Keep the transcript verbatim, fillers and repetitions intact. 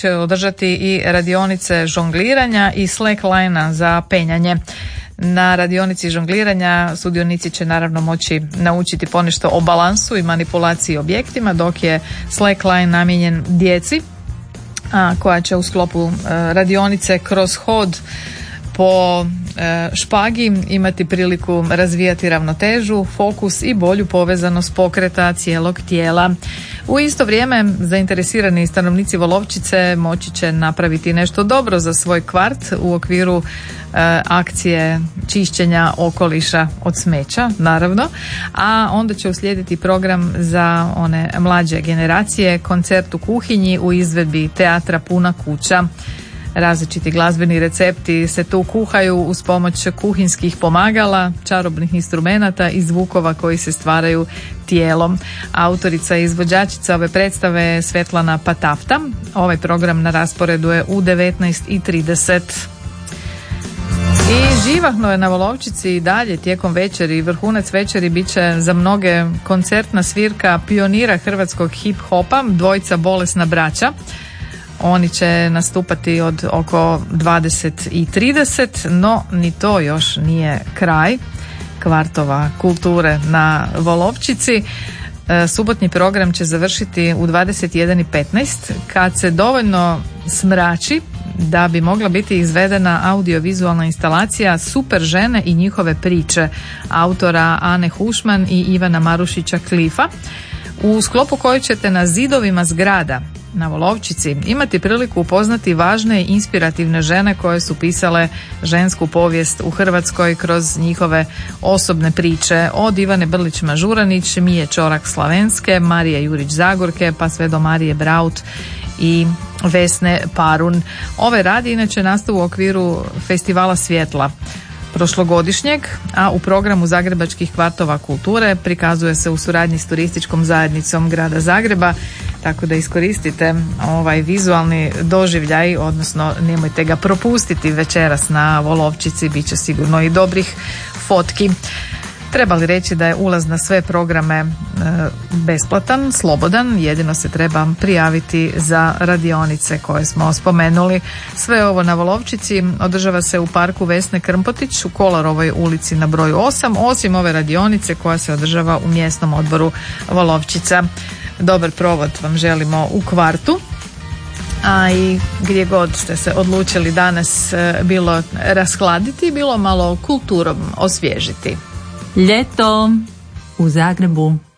će održati i radionice žongliranja i slackline za penjanje. Na radionici žongliranja sudionici će naravno moći naučiti ponešto o balansu i manipulaciji objektima, dok je slackline namijenjen djeci, a, koja će u sklopu a, radionice kroz hod po e, špagi imati priliku razvijati ravnotežu, fokus i bolju povezanost pokreta cijelog tijela. U isto vrijeme zainteresirani stanovnici Volovčice moći će napraviti nešto dobro za svoj kvart u okviru e, akcije čišćenja okoliša od smeća, naravno, a onda će uslijediti program za one mlađe generacije, koncert u kuhinji u izvedbi teatra Puna kuća. Različiti glazbeni recepti se tu kuhaju uz pomoć kuhinskih pomagala, čarobnih instrumenata i zvukova koji se stvaraju tijelom. Autorica i izvođačica ove predstave je Svetlana Patafta. Ovaj program na rasporedu je u devetnaest i trideset. I živahno je na Volovčici i dalje tijekom večeri. Vrhunac večeri bit će za mnoge koncertna svirka pionira hrvatskog hip-hopa, dvojica Bolesna braća. Oni će nastupati od oko dvadeset i trideset, no ni to još nije kraj kvartova kulture na Volovčici. Subotnji program će završiti u dvadeset jedan i petnaest kad se dovoljno smrači da bi mogla biti izvedena audiovizualna instalacija Super žene i njihove priče autora Ane Hušman i Ivana Marušića Klifa, u sklopu koje ćete na zidovima zgrada na Volovčici imati priliku upoznati važne i inspirativne žene koje su pisale žensku povijest u Hrvatskoj kroz njihove osobne priče, od Ivane Brlić-Mažuranić, Mije Čorak-Slavenske, Marije Jurić-Zagorke pa sve do Marije Braut i Vesne Parun. Ove radi inače nastaju u okviru Festivala svjetla prošlogodišnjeg, a u programu Zagrebačkih kvartova kulture prikazuje se u suradnji s turističkom zajednicom grada Zagreba, tako da iskoristite ovaj vizualni doživljaj, odnosno nemojte ga propustiti večeras na Volovčici, bit će sigurno i dobrih fotki. Treba li reći da je ulaz na sve programe e, besplatan, slobodan, jedino se treba prijaviti za radionice koje smo spomenuli. Sve ovo na Volovčici održava se u parku Vesne Krmpotić u Kolarovoj ulici na broju osam, osim ove radionice koja se održava u mjesnom odboru Volovčica. Dobar provod vam želimo u kvartu, a i gdje god ste se odlučili danas e, bilo raskladiti, bilo malo kulturom osvježiti. Ljeto u Zagrebu.